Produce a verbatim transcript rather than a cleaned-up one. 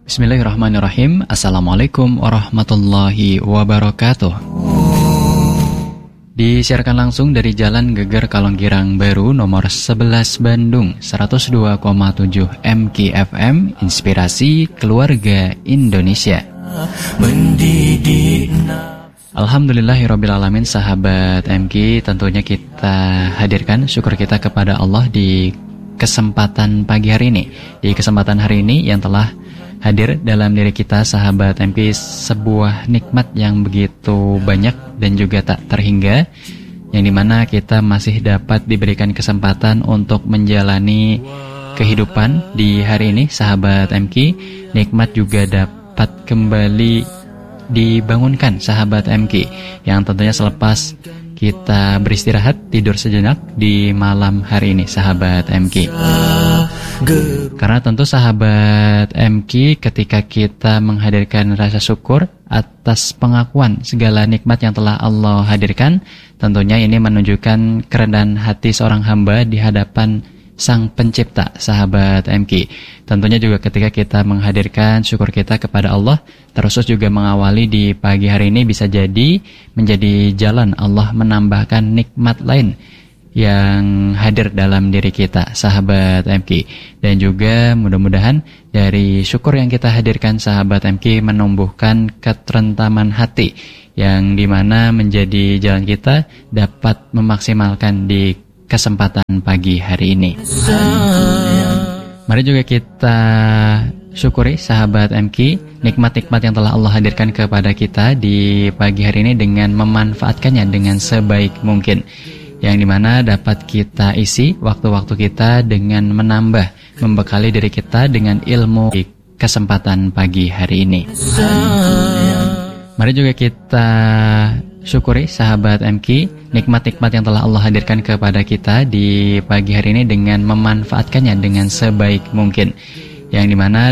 Bismillahirrahmanirrahim. Assalamualaikum warahmatullahi wabarakatuh. Disiarkan langsung dari Jalan Geger Kalonggirang Baru nomor sebelas Bandung, seratus dua koma tujuh M K F M, Inspirasi Keluarga Indonesia. Alhamdulillahirrabbilalamin, sahabat M K, tentunya kita hadirkan syukur kita kepada Allah di kesempatan pagi hari ini. Di kesempatan hari ini yang telah hadir dalam diri kita, sahabat M P, sebuah nikmat yang begitu banyak dan juga tak terhingga, yang dimana kita masih dapat diberikan kesempatan untuk menjalani kehidupan di hari ini, sahabat M K. Nikmat juga dapat kembali dibangunkan, sahabat M K, yang tentunya selepas kita beristirahat, tidur sejenak di malam hari ini, sahabat M K. Karena tentu sahabat M K, ketika kita menghadirkan rasa syukur atas pengakuan segala nikmat yang telah Allah hadirkan, tentunya ini menunjukkan kerendahan hati seorang hamba di hadapan Sang Pencipta, sahabat M K. Tentunya juga ketika kita menghadirkan syukur kita kepada Allah, terus juga mengawali di pagi hari ini bisa jadi menjadi jalan Allah menambahkan nikmat lain yang hadir dalam diri kita, sahabat M K. Dan juga mudah-mudahan dari syukur yang kita hadirkan, sahabat M K, menumbuhkan keterentaman hati yang dimana menjadi jalan kita dapat memaksimalkan di kesempatan pagi hari ini. Mari juga kita syukuri, sahabat M K, nikmat-nikmat yang telah Allah hadirkan kepada kita di pagi hari ini dengan memanfaatkannya dengan sebaik mungkin, yang dimana dapat kita isi waktu-waktu kita dengan menambah, membekali diri kita dengan ilmu di kesempatan pagi hari ini. Mari juga kita syukuri, sahabat M K, nikmat-nikmat yang telah Allah hadirkan kepada kita di pagi hari ini dengan memanfaatkannya dengan sebaik mungkin, yang dimana